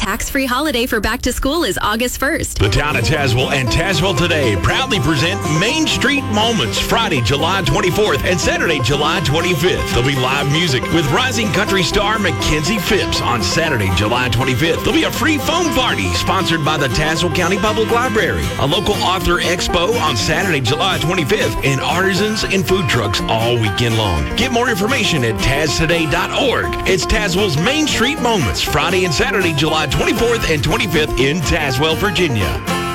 tax-free holiday for back to school is August 1st. The town of Tazewell and Tazewell Today proudly present Main Street Moments Friday, July 24th and Saturday, July 25th. There'll be live music with rising country star Mackenzie Phipps on Saturday, July 25th. There'll be a free phone party sponsored by the Tazewell County Public Library, a local author expo on Saturday, July 25th, and artisans and food trucks all weekend long. Get more information at TazToday.org. It's Tazewell's Main Street Moments Friday and Saturday, July 24th and 25th in Tazewell, Virginia.